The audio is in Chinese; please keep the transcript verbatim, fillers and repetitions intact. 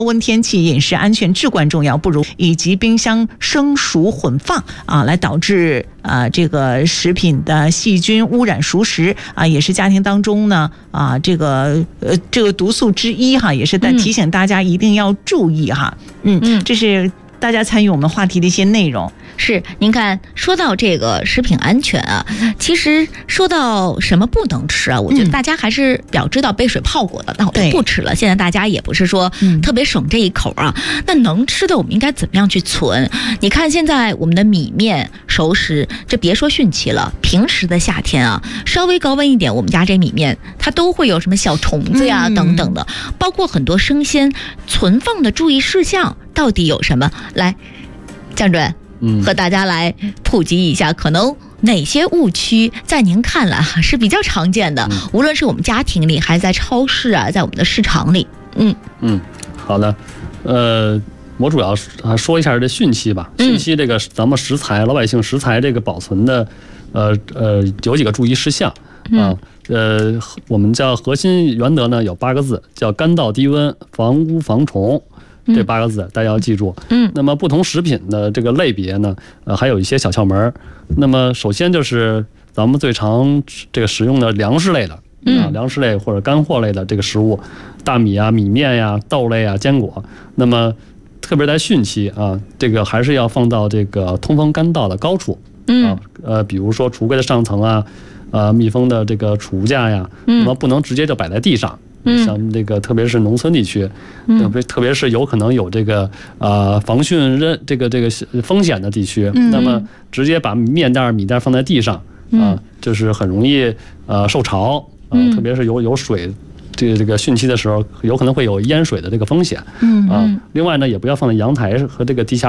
温天气、饮食安全至关重要，不如以及冰箱生熟混放啊，来导致啊这个食品的细菌污染熟食啊，也是家庭当中呢啊这个呃这个毒素之一哈，也是在提醒大家一定要注意哈。嗯嗯，这是大家参与我们话题的一些内容。 是，您看，说到这个食品安全啊，其实说到什么不能吃啊，我觉得大家还是比较知道，被水泡过的，那我就不吃了。现在大家也不是说特别省这一口啊，那能吃的我们应该怎么样去存？你看现在我们的米面熟食，这别说汛期了，平时的夏天啊，稍微高温一点，我们家这米面它都会有什么小虫子呀等等的，包括很多生鲜存放的注意事项到底有什么？来，江主任。嗯，和大家来普及一下，可能哪些误区在您看来哈是比较常见的？嗯、无论是我们家庭里，还是在超市啊，在我们的市场里。嗯嗯，好的，呃，我主要说一下这汛期吧。汛期这个咱们食材，老百姓食材这个保存的，呃呃，有几个注意事项啊。呃，我们叫核心原则呢有八个字，叫干燥低温、防污防虫。这八个字大家要记住。嗯，那么不同食品的这个类别呢，呃，还有一些小窍门。那么首先就是咱们最常这个使用的粮食类的，啊，粮食类或者干货类的这个食物，大米啊、米面呀、豆类啊、坚果。那么特别在汛期啊，这个还是要放到这个通风干燥的高处。啊，呃，比如说橱柜的上层啊，呃，密封的这个储物架呀，那么不能直接就摆在地上。嗯，像这个特别是农村地区，特别特别是有可能有这个呃防汛任这个这个风险的地区，嗯、那么直接把面袋米袋放在地上啊、呃，就是很容易呃受潮啊、呃，特别是有有水。这个这个汛期的时候，有可能会有淹水的这个风险。嗯啊，另外呢，也不要放在阳台和这个地下